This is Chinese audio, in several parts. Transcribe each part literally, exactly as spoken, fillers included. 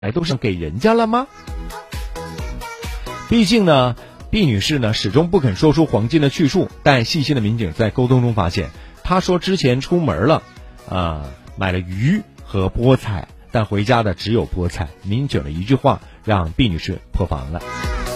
哎，都是给人家了吗？毕竟呢，毕女士呢始终不肯说出黄金的去处，但细心的民警在沟通中发现，她说之前出门了，啊、呃，买了鱼和菠菜，但回家的只有菠菜。民警的一句话让毕女士破防了，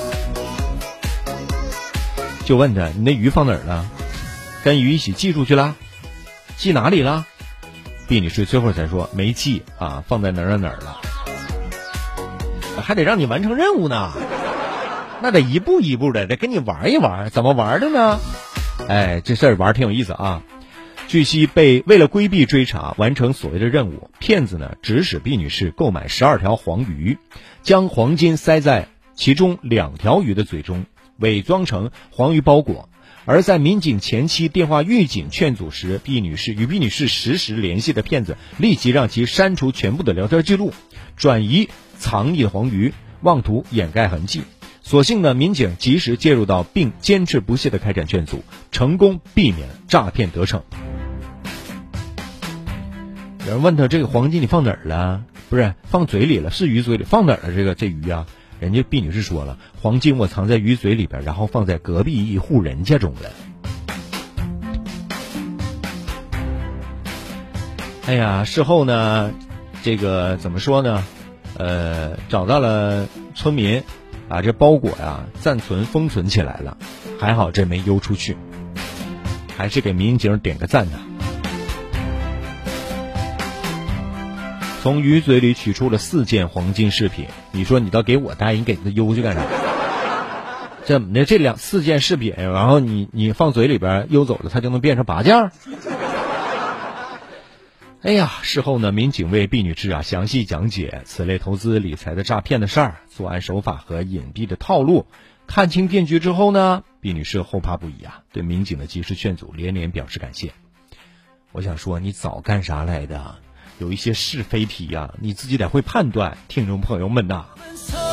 就问她：“你那鱼放哪儿了？跟鱼一起寄出去了？寄哪里了？”毕女士最后才说：“没寄啊，放在哪儿哪儿了。”还得让你完成任务呢，那得一步一步的，得跟你玩一玩，怎么玩的呢？哎，这事儿玩挺有意思啊。据悉，被为了规避追查，完成所谓的任务，骗子呢指使毕女士购买十二条黄鱼，将黄金塞在其中两条鱼的嘴中，伪装成黄鱼包裹。而在民警前期电话预警劝阻时，毕女士与毕女士实时联系的骗子立即让其删除全部的聊天记录，转移藏匿的黄鱼，妄图掩盖痕迹。所幸呢，民警及时介入到，并坚持不懈地开展劝阻，成功避免诈骗得逞。有人问他：“这个黄金你放哪儿了？”不是放嘴里了，是鱼嘴里，放哪儿了？这个这鱼啊，人家毕女士说了，黄金我藏在鱼嘴里边，然后放在隔壁一户人家中了。哎呀，事后呢，这个怎么说呢？呃，找到了村民，把这包裹呀暂存封存起来了，还好这没邮出去，还是给民警点个赞呢。从鱼嘴里取出了四件黄金饰品，你说你倒给我带，你给他邮去干啥？这么的这两四件饰品，然后你你放嘴里边邮走了，它就能变成八件？哎呀，事后呢，民警为毕女士啊详细讲解此类投资理财的诈骗的事儿、作案手法和隐蔽的套路。看清骗局之后呢，毕女士后怕不已啊，对民警的及时劝阻连连表示感谢。我想说，你早干啥来的？有一些是非题呀、啊，你自己得会判断，听众朋友们呐、啊。